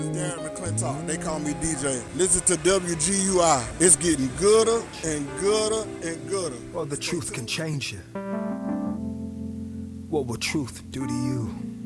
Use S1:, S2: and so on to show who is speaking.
S1: Darren McClintock, they call me DJ. Listen to WGUI. It's getting gooder and gooder and gooder.
S2: Well, the truth can change you. What will truth do to you?